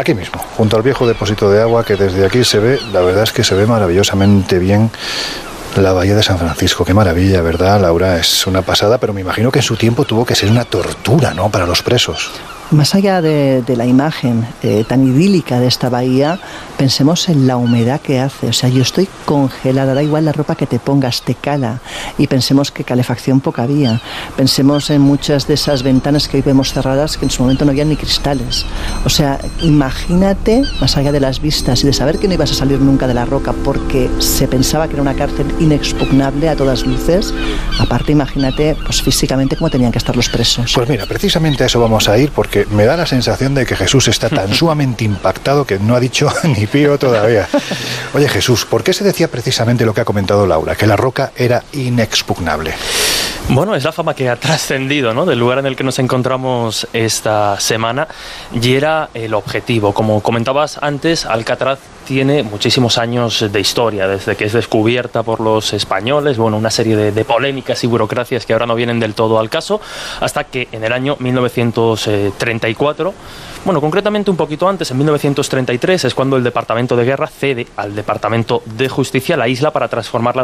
Aquí mismo, junto al viejo depósito de agua que desde aquí se ve, la verdad es que se ve maravillosamente bien la bahía de San Francisco. Qué maravilla, ¿verdad, Laura? Es una pasada, pero me imagino que en su tiempo tuvo que ser una tortura, ¿no?, para los presos. Más allá de la imagen tan idílica de esta bahía, pensemos en la humedad que hace. O sea, yo estoy congelada, da igual la ropa que te pongas, te cala. Y pensemos que calefacción poca había. Pensemos en muchas de esas ventanas que hoy vemos cerradas, que en su momento no había ni cristales. O sea, imagínate, más allá de las vistas y de saber que no ibas a salir nunca de la roca porque se pensaba que era una cárcel inexpugnable a todas luces. Aparte, imagínate, pues físicamente cómo tenían que estar los presos. Pues mira, precisamente a eso vamos a ir, porque me da la sensación de que Jesús está tan sumamente impactado que no ha dicho ni pío todavía. Oye, Jesús, ¿por qué se decía precisamente lo que ha comentado Laura, que la roca era inexpugnable? Bueno, es la fama que ha trascendido, ¿no?, del lugar en el que nos encontramos esta semana, y era el objetivo. Como comentabas antes, Alcatraz tiene muchísimos años de historia, desde que es descubierta por los españoles, bueno, una serie de polémicas y burocracias que ahora no vienen del todo al caso, hasta que en el año 1934, bueno, concretamente un poquito antes, en 1933, es cuando el Departamento de Guerra cede al Departamento de Justicia la isla para transformarla